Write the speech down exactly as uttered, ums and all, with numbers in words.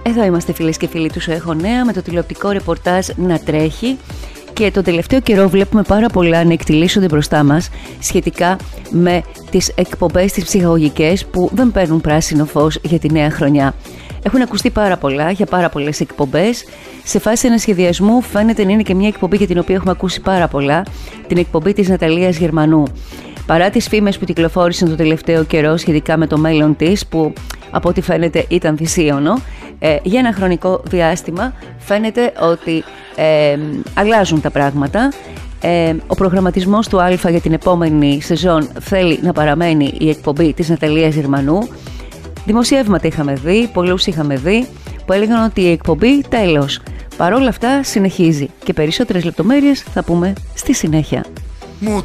Εδώ είμαστε φίλες και φίλοι του Σου Έχω Νέα με το τηλεοπτικό ρεπορτάζ να τρέχει και τον τελευταίο καιρό βλέπουμε πάρα πολλά να εκτιλήσονται μπροστά μας σχετικά με τις εκπομπές τις ψυχαγωγικές που δεν παίρνουν πράσινο φως για τη νέα χρονιά. Έχουν ακουστεί πάρα πολλά για πάρα πολλές εκπομπές. Σε φάση ανασχεδιασμού φαίνεται να είναι και μια εκπομπή για την οποία έχουμε ακούσει πάρα πολλά, την εκπομπή της Ναταλίας Γερμανού. Παρά τις φήμες που κυκλοφόρησαν το τελευταίο καιρό σχετικά με το μέλλον της, που από ό,τι φαίνεται ήταν θυσίωνο, ε, για ένα χρονικό διάστημα φαίνεται ότι ε, αλλάζουν τα πράγματα. Ε, ο προγραμματισμός του Α για την επόμενη σεζόν θέλει να παραμένει η εκπομπή της Ναταλίας Γερμανού. Δημοσιεύματα είχαμε δει, πολλούς είχαμε δει που έλεγαν ότι η εκπομπή τέλος. Παρ' όλα αυτά συνεχίζει και περισσότερες λεπτομέρειες θα πούμε στη συνέχεια.